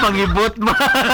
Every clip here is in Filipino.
pangibot mo.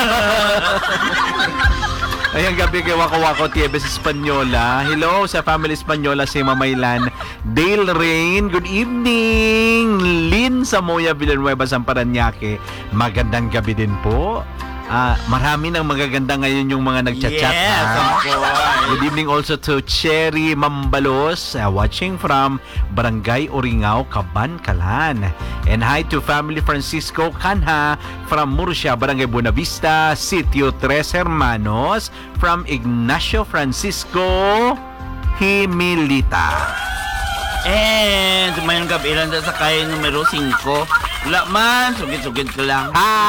Ayang gabi kay Wako Tieves Espanyola. Hello sa family Espanyola si Mamaylan. Dale Rain, good evening. Lynn Samoya Villanueva Paranaque. Magandang gabi din po. Marami ng magaganda ngayon yung mga nagchat-chat. Yes, of course. Good evening also to Cherry Mambalos, watching from Barangay Oringao, Cabancalan. And hi to family Francisco Canha from Murcia, Barangay Buenavista, Sitio Tres Hermanos, from Ignacio Francisco Himilita. And mayroon ka ilan sa kaya numero 5. Wala man, sugit-sugit ka lang.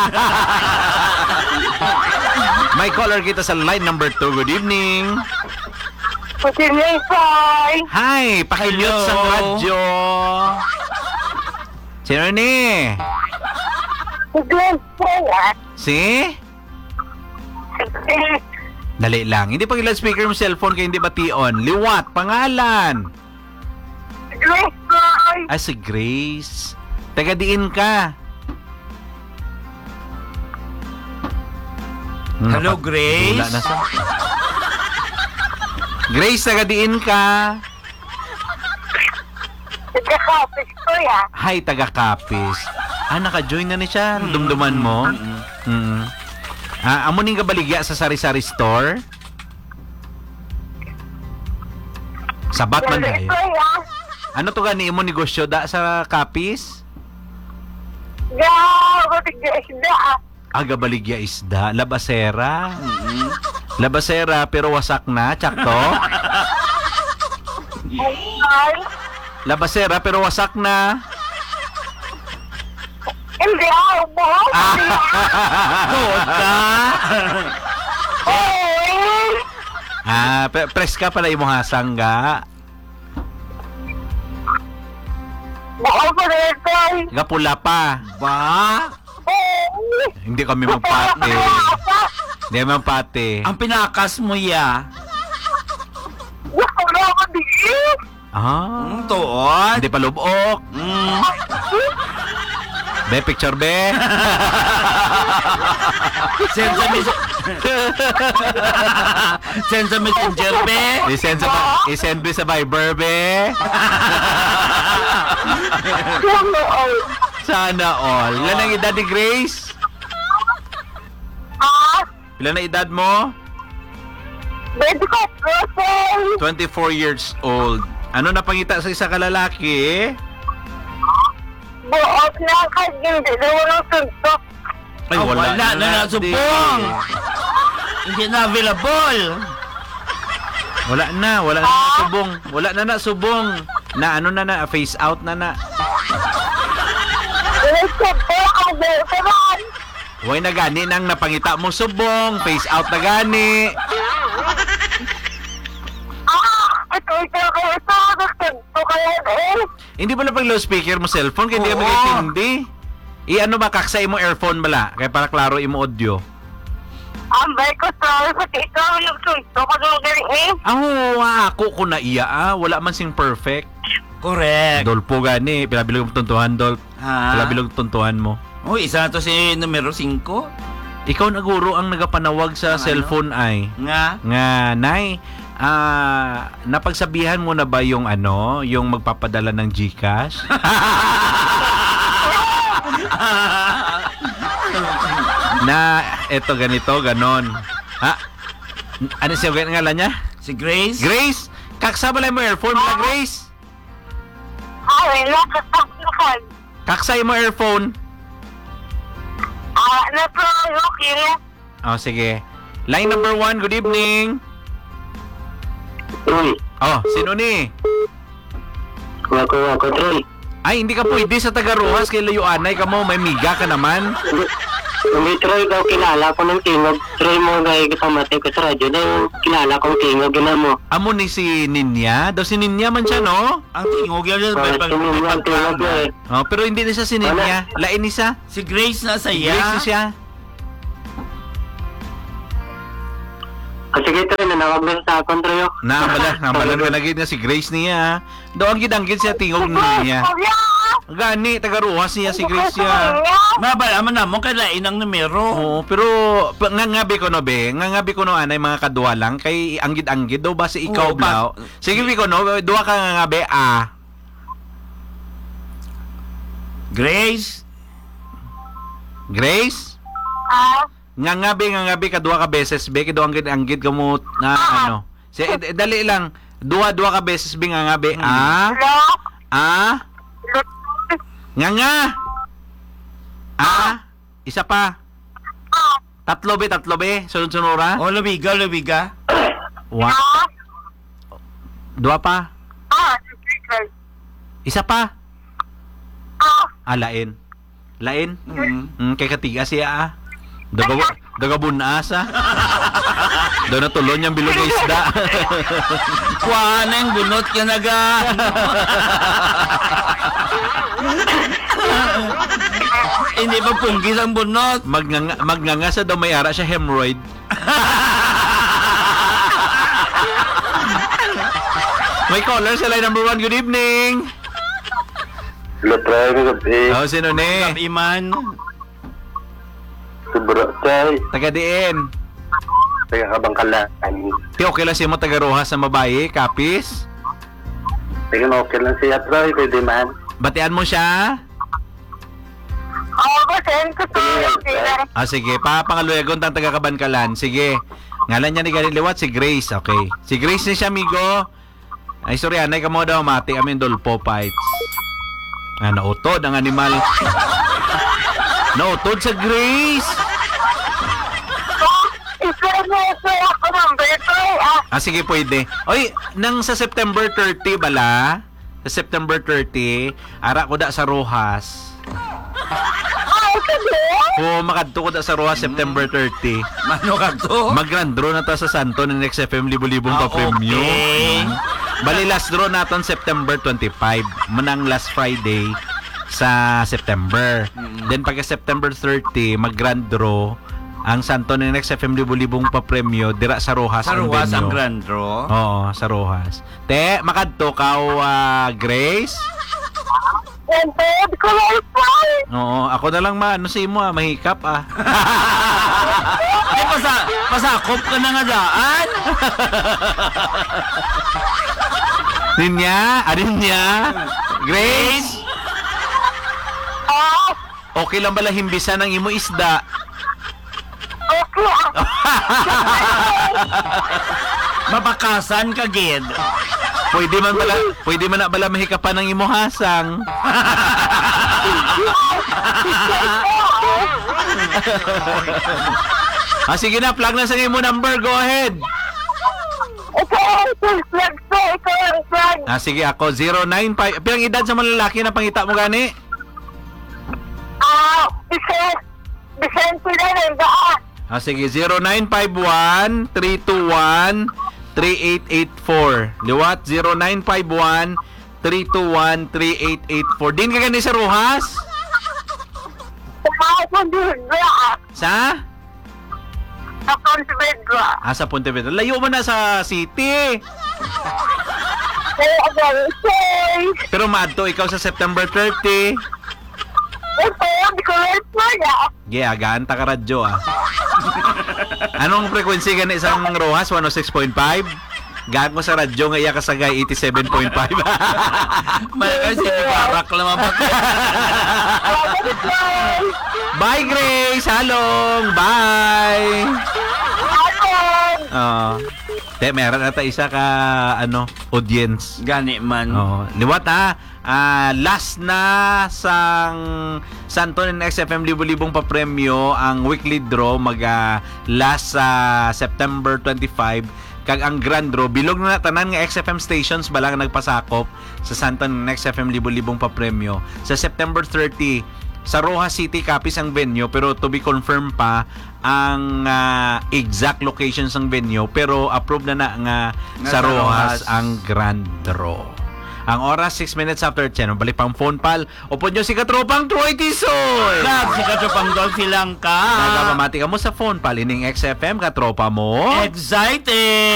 May caller kita sa line number 2. Good evening. Good evening, Sai. Hi, pakimute Hello. sa radyo. Sino ni? Good evening, Si? Dali lang. Hindi pag ilang speaker mo cellphone kayo hindi bation. Liwat, pangalan. Sai. Si Grace. Taga-diin ka. Hello, Grace. Wala na sa... Grace, taga-diin ka. Nagkakapis ko yan. Hi, taga-Kapis. Naka-join na ni siya. Dumduman mo. Amo ning kabaligya sa sari-sari store. Sa Batman Nagkakapis dahil. ko yan. Ano to gani mo negosyo da sa Kapis? Gawa, isda. Gabaligya isda. Labasera. Labasera pero wasak na. Tsakto. Ay, Labasera pero wasak na. hindi ako buhok. Good ka. Oy. Press ka pala imong hasangga. Baka pa rin, Sai. Gapula pa. Ba? Oy. Hindi kami magpate. Hindi kami magpate. Ang pinakas mo ya. Gusto na ako din. Tuon. Hindi pa lubok. Be, picture be. Send sa messenger, be. I-send be sa Viber be. Sana all. Ilan ang edad ni Grace? Ilan ang edad mo? Baby ko, Sai. 24 years old. Ano napangita sa isa ka lalaki? Buot na kaging dalawa ng suntok. Ay, Wala na subong. Hindi na available. Wala na subong. Wala na subong. Na ano na face out na. Huwag na gani nang napangita mo subong, face out na gani. Hindi pala pag low speaker mo cellphone, kaya hindi ka magintindi. I-ano ba, kaksay mo earphone bala, kaya para klaro imo audio. Ambay ko sa ikaw yung suntok ko nung gani. Ako ko na iya wala man sing perfect. Correct. Dolpo gani, pinabilog mo tuntuhan, Dolp. Pinabilog tuntuhan mo. Uy, isa na to si numero 5. Ikaw na guro ang nagapanawag sa cellphone ay. Nga, nay, napagsabihan mo na ba yung yung magpapadala ng GCash? Na, eto ganito, ganon. Ano siya, ngalan niya? Si Grace? Grace! Kaksa balay mo earphone mo, Grace? Ay, nakatakan. Kaksay mo earphone. Okay. Sige. Line number 1, good evening. Uy, Sino ni? ako, Troy. Ay, hindi ka pwede sa Tagarojas kay Layuanay ka mo. May miga ka naman. Hindi, Troy, daw kilala ko ng tingog. Troy mo, gaya kapamatay ko sa radyo. Daw kilala ko ng tingog, gina mo. Amo ni si Ninya? Daw si Ninya man siya, no? Ang tingog yan. Tingog eh. Pero hindi na siya si Ninya. Lain ni siya. Si Grace na saya. Grace na siya. Sige, Troy, nanawag na sa akong, Troy. Nambala ka na gid na si Grace niya. Daw ang gidanggit siya tingog ni Ninya. Gani, taga-ruhas niya si Grace ya. Mabalaman na mo kailain ang numero. Oo, pero ngangabi ko no be, ngangabi ko no anay mga kadua lang kay anggid-anggid daw ba si ikaw Oo, ba- blaw. Sige ko no, duha ka ngangabi Grace? Grace? Ngangabi ka duha ka beses be, kay do anggid ka mo na ano. Dali lang. Duha ka beses be ngangabi Hello? Nganga. Isa pa. Tatlo be, sunod-sunura. O, lubiga. Wa. Duha pa. Isa pa. Lain. Kay katiga siya Daga bunasa. Daw na tulon niyang bilog na isda. Kuha na yung bunot ka naga. Hindi pa punggis ang bunot. Magnganga sa daw may ara siya hemorrhoid. May caller sa line number 1. Good evening. Hello, Troy. Gabi. Sino ni? Iman. Sobra, Troy. Taga diin. Taga Kabangkalan. Ti okay lang siya mo taga Rojas sa mabayi, kapis. Taga okay lang siya, Troy. Pwede man. Batian mo siya? Send ko to. Sige, pangaluyagon tang taga Kabankalan. Sige. Ngalan niya ni Galit Liwat, si Grace. Okay. Si Grace ni siya, amigo. Ay, sorry, anay ka mo daw, mati kami Dolpo Fights. Nautod ang animal. Nautod sa Grace. Ako ng beto. Sige, pwede. Oy, nang sa September 30 bala, sa September 30, ara ko da sa Rojas. Makadto ko da sa Rojas September 30. Mano ka to? Mag-grand draw na ta sa Santo ng Next FM libo-libong pa-premyo. Okay. Bali last draw naton September 25, manang last Friday sa September. Then pagka September 30, mag-grand draw ang Santo ng Next FM libo-libong pa-premyo dira sa Rojas. Sa Rojas ang venue. grand draw. Oo, sa Rojas. Te, makadto ka Grace? Oo, ako na lang ano sa imo mahikap Ay, pasakop ka na nga daan. Ninya? Grace? Okay lang bala himbisan ng imo isda? Mapakasan ka, Gid. Pwede man na bala mahikapan ng imo hasang. Sige na, plug na sa imo number, go ahead. Sige ako, 095. Pilang edad sa malalaki na pangita mo gani? Vicente na rin Sige, 0951-321-3884. Liwat, 0951-321-3884. Din ka gani sa Rojas? Sa? Sa Pontevedra. Layo mo na sa city. Pero maadto ikaw sa September 30. Agaan ta ka radyo Anong frequency gani isang Rojas? 106.5? Gaan mo sa radyo nga iya kasagay 87.5. Malakay si Barak naman pa. Bye Grace, halong, bye. Meron ata isa ka audience. Gani man. Liwat last na sang Santo ng XFM libo-libong pa-premyo ang weekly draw last sa September 25 kag ang grand draw bilog na tanan nga XFM stations balang nagpasakop sa Santo ng XFM libo-libong pa-premyo sa September 30 sa Rojas City Capiz ang venue pero to be confirmed pa ang exact locations ng venue pero approved na nga sa Rojas ang grand draw. Ang oras 6 minutes after 10. Balik pang phone pal. Upod nyo si Katropang Troy Tisoy. Love si Katropang Dolphy lang ka. Nagpapamati ka mo sa phone pal. Ining XFM Katropa mo. Excited!